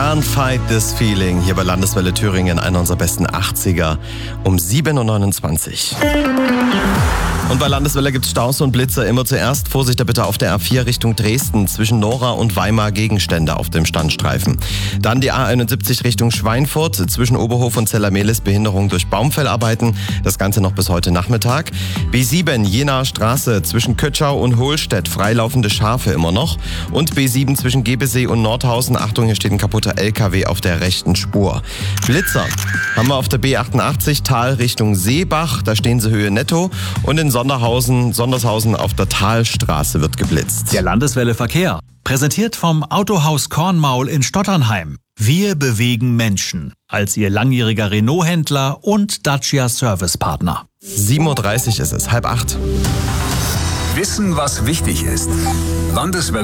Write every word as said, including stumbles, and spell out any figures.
Can't Fight This Feeling hier bei Landeswelle Thüringen, einer unserer besten achtziger um sieben Uhr neunundzwanzig. Und bei Landeswelle gibt's Staus und Blitze. Immer zuerst Vorsicht bitte auf der A vier Richtung Dresden. Zwischen Nora und Weimar Gegenstände auf dem Standstreifen. Dann die A einundsiebzig Richtung Schweinfurt. Zwischen Oberhof und Zellamelis Behinderung durch Baumfellarbeiten. Das Ganze noch bis heute Nachmittag. B sieben Jenaer Straße zwischen Kötschau und Hohlstedt. Freilaufende Schafe immer noch. Und B sieben zwischen Gebesee und Nordhausen. Achtung, hier steht ein kaputter L K W auf der rechten Spur. Blitzer haben wir auf der B achtundachtzig Tal Richtung Seebach. Da stehen sie Höhe netto. Und in Sonderhausen, Sondershausen auf der Talstraße wird geblitzt. Der Landeswelle Verkehr. Präsentiert vom Autohaus Kornmaul in Stotternheim. Wir bewegen Menschen. Als Ihr langjähriger Renault-Händler und Dacia-Service-Partner. sieben Uhr dreißig ist es, halb acht. Wissen, was wichtig ist. Landeswelle